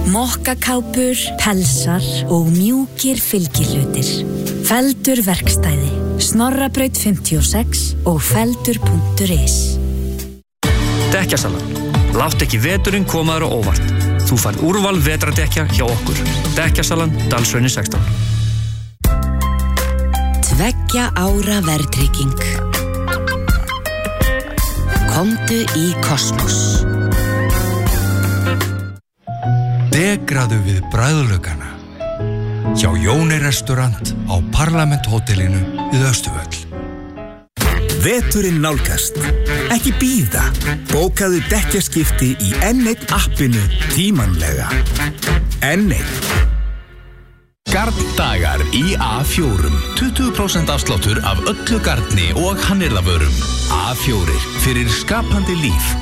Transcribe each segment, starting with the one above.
Mokkakápur, pelsar og mjúkir fylgihlutir. Feldur verkstæði, Snorrabraut 56 og feldur.is. Dekkjasalan. Látt ekki veturinn komaður á óvart. Þú færð úrval vetrardekja hjá okkur. Dekkjasalan, Dalshrauni 16. 2 ára verðtrygging. Komdu í Kosmos. Degraðu við bragðlaugana hjá Jóni restaurant á Parlament hótelinu við Austurvöll. Veturinn nálgast. Ekki bíða. Bókaðu dekkjaskipti í N1 appinu tímanlega. N1. Garndagar í A4. 20% afsláttur af öllu garni og hannyrðavörum. A4 fyrir skapandi líf.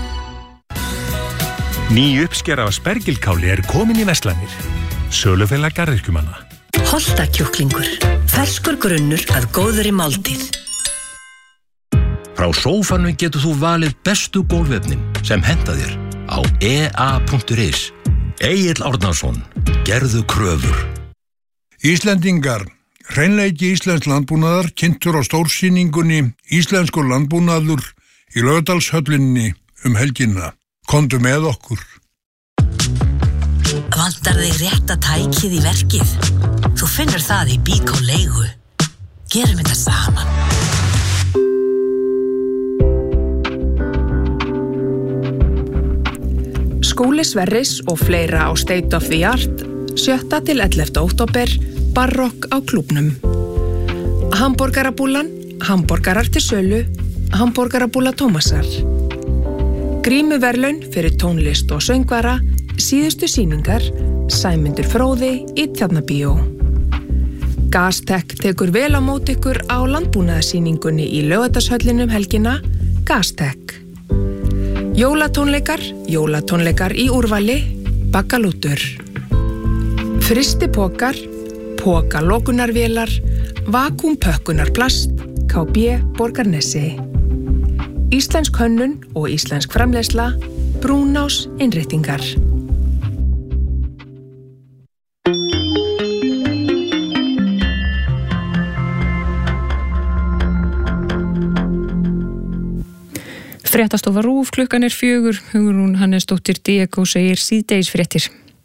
Ný uppskera af spergilkáli komin í verslanir. Sölufélag garðyrkjumanna. Holtakjúklingur. Ferskur grunnur að góðri máltíð. Frá sófanum getur þú valið bestu gólfefnin sem henta þér á ea.is. Egill Árnason, gerðu kröfur. Íslendingar, hreinleiki íslensks landbúnaðar kynntur á stórsýningunni Íslenskur landbúnaður í Laugardalshöllinni helgina. Komdu með okkur. Vantar þig rétta tækið í verkið? Þú finnur það í Bíkó leigu. Gerum þetta saman. Skúli Sverris og fleira á State of the Art 7. til 11. október, barokk á klúbnum. Hamborgarabúlan, hamborgarar til sölu, hamborgarabúla Tómasar. Grímuverlaun fyrir tónlist og söngvara, síðustu sýningar, Sæmundur Fróði í Tjarnarbíó. Gastech tekur vel á móti ykkur á landbúnaðarsýningunni í Laugardalshöllinni helgina, Gastech. Jólatónleikar í úrvali, Baggalútur. Frystipokar, pokalokunarvélar, vakúmpökkunarplast, KB Borgarnesi. Íslensk hönnun og íslensk framleiðsla, Brúnás innréttingar. Fréttastofa RÚV, klukkan 4, Hugrún Hannesdóttir Diego segir síðdegisfréttir.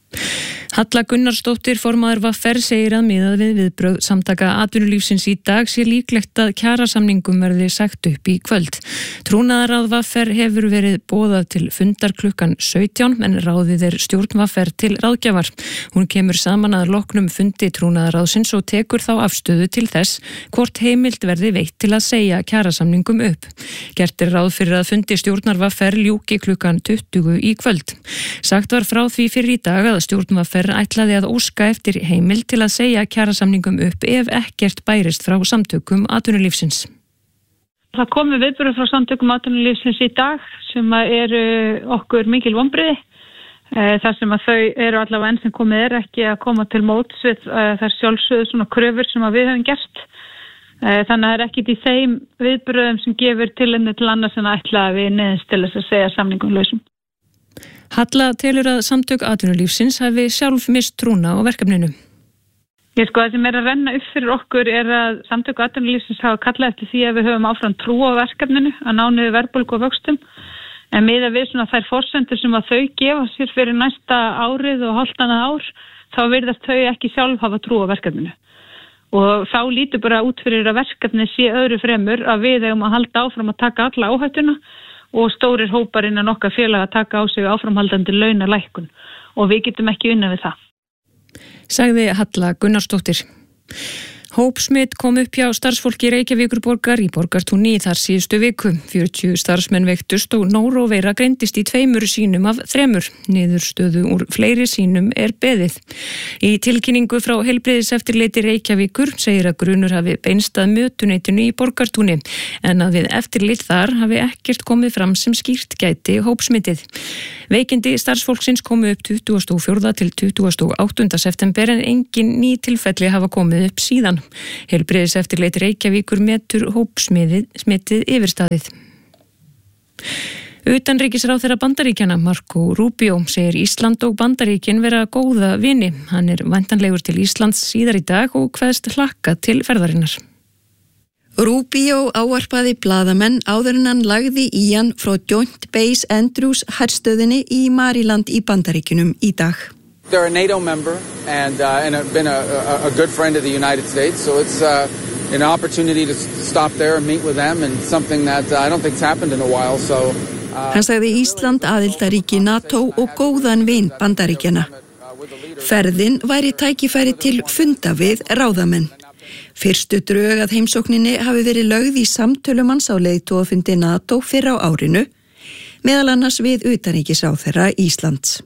Halla Gunnarsdóttir, formaður VR, segir að miðað við viðbrögð samtaka atvinnulífsins í dag sé líklegt að kjarasamningum verði sagt upp í kvöld. Trúnaðarráð VR hefur verið boðað til fundar klukkan 17 en ráðið stjórn VR til ráðgjafar. Hún kemur saman að loknum fundi trúnaðarráðsins og tekur þá afstöðu til þess hvort heimild verði veitt til að segja kjarasamningum upp. Gert ráð fyrir að fundi stjórnar VR ljúki klukkan 20 í kvöld. Sagt var frá því fyrir í dag að stjórn VR ætlaði að óska eftir heimild til að segja kjarasamningum upp ef ekkert bærist frá samtökum atvinnulífsins. Það komu viðbrögð frá samtökum atvinnulífsins í dag sem eru okkur mikil vonbrigði. Þar sem að þau eru allavega enn sem komið ekki að koma til móts við þær sjálfsögðu svona kröfur sem að við höfum gert. Þannig að það ekkert í þeim viðbröðum sem gefur tilefni til annars en að ætla að við neyðumst til þess að segja samningum lausum. Halla telur að samtök atvinnulífsins hafi sjálf mist trúna á verkefninu. Það sem að renna upp fyrir okkur að samtök atvinnulífsins hafa kallað eftir því að við höfum áfram trú á verkefninu að ná niður verðbólgu og vöxtum. En miðað við svona þær forsendur sem að þau gefa sér fyrir næsta árið og hálftannað ár, þá virðast þau ekki sjálf hafa trú á verkefninu. Og þá lítur bara út fyrir að verkefni sé öðru fremur að við eigum að halda áfram að taka alla áhættuna og stórir hópar innan okkar félag að taka á sig áframhaldandi launalækkun og við getum ekki unnið við það. Sagði Halla Gunnarsdóttir. Hópsmit kom upp hjá starfsfólki Reykjavíkurborgar í Borgartúni þar síðustu viku. 40 starfsmenn veiktust og nóróveira greindist í 2 sýnum af 3. Niðurstöðu úr fleiri sýnum beðið. Í tilkynningu frá heilbrigðiseftirliti Reykjavíkur segir að grunur hafi beinst að mötuneytinu í Borgartúni en að við eftirlit þar hafi ekkert komið fram sem skýrt gæti hópsmitið. Veikindi starfsfólksins komu upp 24. til 28. september en engin ný tilfelli hafa komið upp síðan. Heilbrigðiseftirlit Reykjavíkur metur hópsmitið yfirstaðið. Utanríkisráðherra Bandaríkjanna, Marco Rubio, segir Ísland og Bandaríkin vera góða vini. Hann væntanlegur til Íslands síðar í dag og kveðst hlakka til ferðarinnar. Rubio ávarpaði blaðamenn áður en hann lagði í hann frá Joint Base Andrews herstöðinni í Maryland í Bandaríkjunum í dag. They're a NATO member and have been a good friend of the United States, so it's an opportunity to stop there and meet with them and something that I don't think's happened in a while, so Hann sagði Ísland aðildarríki NATO og góðan vin Bandaríkjanna. Ferðin væri tækifæri til funda við ráðamenn. Fyrstu drög að heimsókninni hafi verið lögð í samtölum hans á leiðtogafundi NATO fyrr á árinu, meðal annars við utanríkisráðherra Íslands.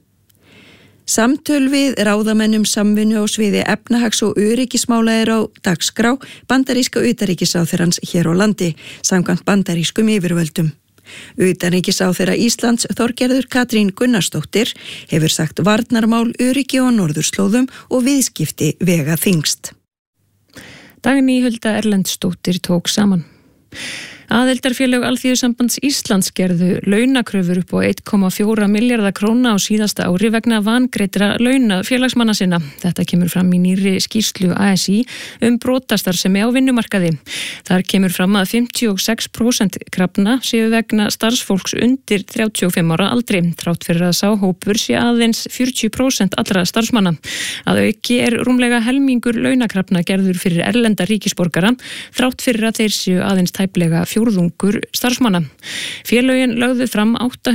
Samtöl við ráðamennum samvinnu á sviði efnahags- og öryggismála á dagskrá bandaríska utanríkisráðherrans hér á landi, samkvæmt bandarískum yfirvöldum. Utanríkisráðherra Íslands Þorgerður Katrín Gunnarsdóttir hefur sagt varnarmál, öryggi á norðurslóðum og viðskipti vega þyngst. Dagný Hulda Erlendsdóttir tók saman. Aðildarfélög Alþýðusambands Íslands gerðu launakröfur upp á 1,4 milljarða króna á síðasta ári vegna vangreiddra launa félagsmanna sinna. Þetta kemur fram í nýrri skýrslu ASÍ brotastarfsemi á vinnumarkaði. Þar kemur fram að 56% krafna séu vegna starfsfólks undir 35 ára aldri, þrátt fyrir að sá hópur sé aðeins 40% allra starfsmanna. Að auki rúmlega helmingur launakrafna gerður fyrir erlenda ríkisborgara, þrátt fyrir að þeir séu aðeins tæplega fjórðungur starfsmanna. Félögin lögðu fram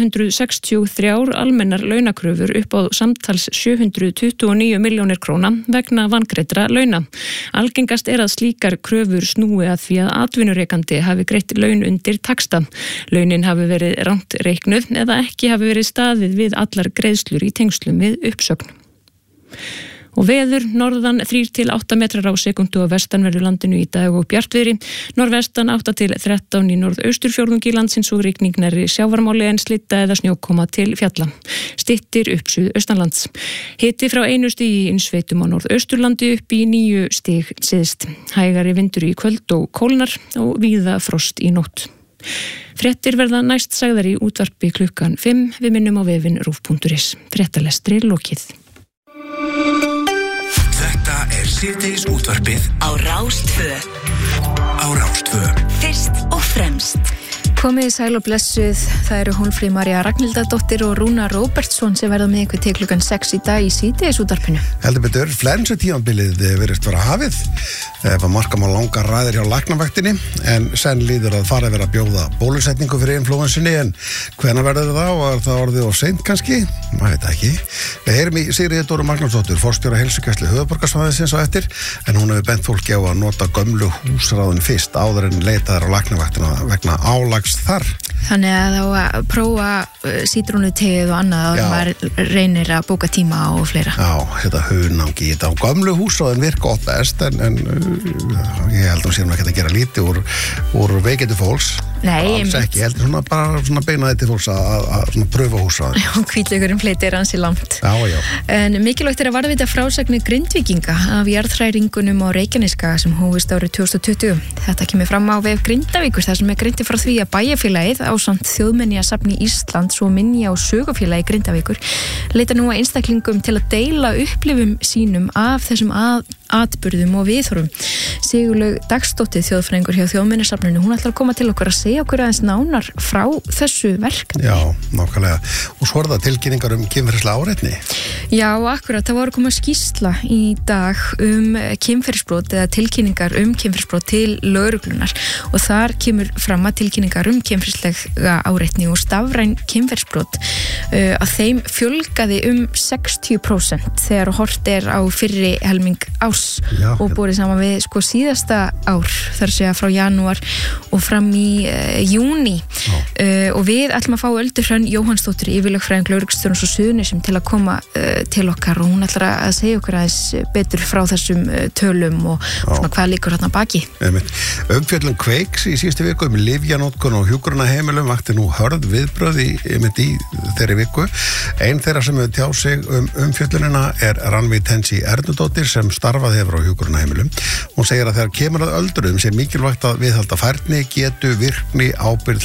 863 almennar launakröfur upp á samtals 729 milljónir króna vegna vangreiddra launa. Algengast að slíkar kröfur snúi að því að atvinnurekandi hafi greitt laun undir taxta. Launin hafi verið rangt reiknuð eða ekki hafi verið staðið við allar greiðslur í tengslum við uppsögn. Og veður, norðan 3-8 metrar á sekundu á vestanverðu landinu í dag og bjartviðri, norðvestan 8-13 í norðausturfjórðungi landsins og rigning nærri sjávarmáli en slitta eða snjókoma til fjalla. Styttir upp suðaustanlands. Hiti frá 1 stig í innsveitum á norðausturlandi upp í 9 stig syðst. Hægari vindur í kvöld og kólnar og víða frost í nótt. Fréttir verða næst sagðar í útvarpi klukkan 5. Við minnum á vefinn rúv.is. Fréttalestri lokið. Þetta síðdegis útvarpið á Rás 2. Á Rás 2. Fyrst og fremst. Komið sæl og blessuð, það eru Hólmfríður María Ragnhildardóttir og Rúnar Róbertsson sem verða með ykkur til klukkan 6 í dag í síðdegis útvarpinu. Heldur betur, flensutímabilið virðist vera hafið, ef að marka má langar raðir hjá læknavaktinni, en senn líður að fara að vera að bjóða bólusetningu fyrir inflúensunni, en hvenær verður það og það orðið of seint kannski? Maður veit ekki. Við heyrum í Sigríði Dóru Magnúsdóttur, forstjóra heilsugæslu höfuðborgarsvæðisins á eftir, en hún hefur bent fólki á að nota gömlu húsráðin fyrst áður en leitaðar á læknavaktina vegna álags þar. Þannig að þá að prófa sítrónutegið og annað að maður reynir að bóka tíma og fleira. Já, þetta hunangi í þetta á gömlu húsráðin virka oft best, en ég held að séum ekki að gera lítið úr veikindi fólks. Nei, alls ekki, ég heldur bara beinaði til fólks að pröfa húsráðin. Já, hvítleikurinn fleiti ansi langt. Já. En mikilvægt að varðveita frásagnir Grindvíkinga af jarðhræringunum á Reykjaneskaga sem hófust árið 2020. Þetta kemur fram á vef Grindavíkur þar sem greindi frá því að bæjarfélagið ásamt Þjóðminjasafni Íslands og minja- og sögufélagi Grindavíkur leita nú að einstaklingum til að deila upplifum sínum af þessum atburðum og viðhorfum. Sigurlaug Dagsdóttir, þjóðfræðingur hjá Þjóðminjasafninu, hún ætlar að koma til okkar að segja okkur aðeins nánar frá þessu verkefni. Já, nákvæmlega. Og svo það tilkynningar kynferðislega áreitni. Já, akkurat. Það voru að koma skýrsla í dag kynferðisbrot eða tilkynningar kynferðisbrot til lögreglunar og þar kemur fram að tilkynningar kynferðislega áreitni og stafræn kynferðisbrot að þeim fjölgaði 60% þegar hort á fyrri helming árs. Já, og borið saman við síðasta ár, þar segja frá janúar og fram í júní. Og við ætlum að fá Öldu Hrönn Jóhannsdóttir, yfirlögfræðing lögreglustjórans á Suðurnesjum til að koma til okkar og hún ætlar að segja okkur aðeins betur frá þessum tölum og svona hvað liggur þarna baki. Umfjöllun Kveiks í síðustu viku lyfjanótkun og hjúkrunarheimilum vakti nú hörð viðbrögð í þeirri viku. Ein þeirra sem hefur tjáð sig umfjöllunina er Rannveig Tensi Ernudóttir sem starfað hefur á hjúkrunarheimilum. Hún segir að þegar kemur að öldruðum sé mikilvægt að viðhalda færni, getu, virkni, ábyrgð,